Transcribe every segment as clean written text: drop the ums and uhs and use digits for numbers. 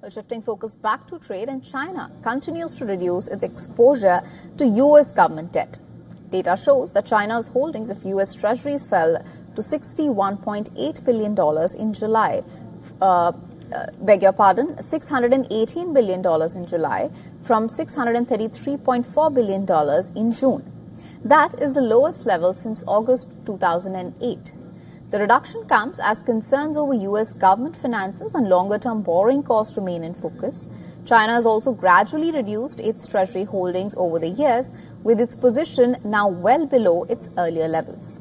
Well, shifting focus back to trade, and China continues to reduce its exposure to U.S. government debt. Data shows that China's holdings of U.S. Treasuries fell to $61.8 billion in July. $618 billion in July from $633.4 billion in June. That is the lowest level since August 2008. The reduction comes as concerns over U.S. government finances and longer-term borrowing costs remain in focus. China has also gradually reduced its treasury holdings over the years, with its position now well below its earlier levels.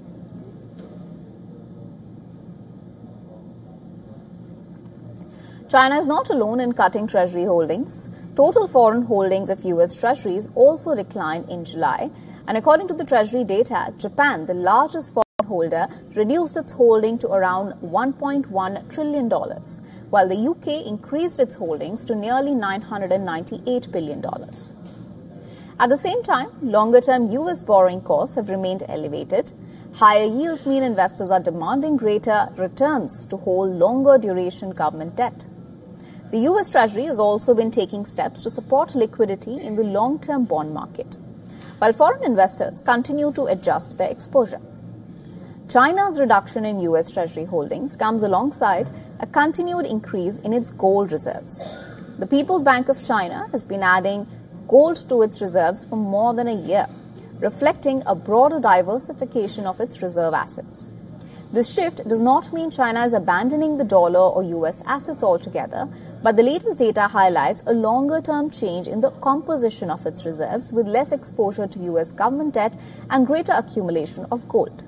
China is not alone in cutting treasury holdings. Total foreign holdings of U.S. treasuries also declined in July. And according to the treasury data, Japan, the largest foreign holder, reduced its holding to around $1.1 trillion, while the UK increased its holdings to nearly $998 billion. At the same time, longer-term US borrowing costs have remained elevated. Higher yields mean investors are demanding greater returns to hold longer-duration government debt. The US Treasury has also been taking steps to support liquidity in the long-term bond market, while foreign investors continue to adjust their exposure. China's reduction in U.S. Treasury holdings comes alongside a continued increase in its gold reserves. The People's Bank of China has been adding gold to its reserves for more than a year, reflecting a broader diversification of its reserve assets. This shift does not mean China is abandoning the dollar or U.S. assets altogether, but the latest data highlights a longer-term change in the composition of its reserves, with less exposure to U.S. government debt and greater accumulation of gold.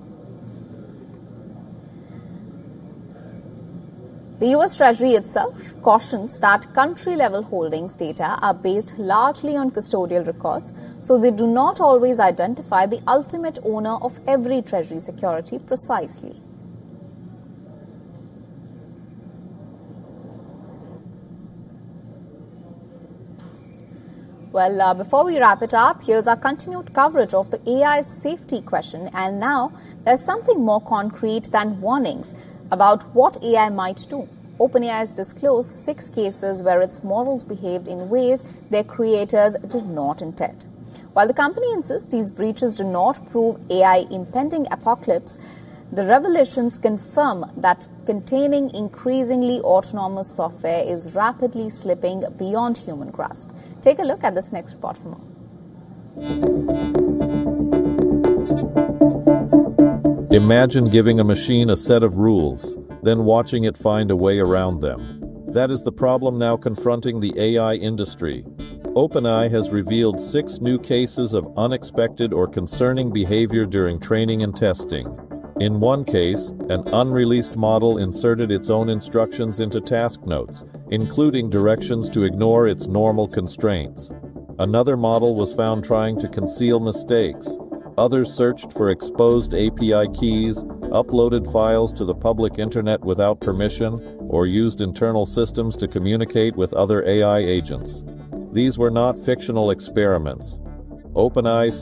The U.S. Treasury itself cautions that country-level holdings data are based largely on custodial records, so they do not always identify the ultimate owner of every Treasury security precisely. Well, before we wrap it up, here's our continued coverage of the AI safety question. And now there's something more concrete than warnings about what AI might do. OpenAI has disclosed 6 cases where its models behaved in ways their creators did not intend. While the company insists these breaches do not prove AI impending apocalypse, the revelations confirm that containing increasingly autonomous software is rapidly slipping beyond human grasp. Take a look at this next report for more. Imagine giving a machine a set of rules, then watching it find a way around them. That is the problem now confronting the AI industry. OpenAI has revealed 6 new cases of unexpected or concerning behavior during training and testing. In one case, an unreleased model inserted its own instructions into task notes, including directions to ignore its normal constraints. Another model was found trying to conceal mistakes. Others searched for exposed API keys, uploaded files to the public internet without permission, or used internal systems to communicate with other AI agents. These were not fictional experiments. OpenAI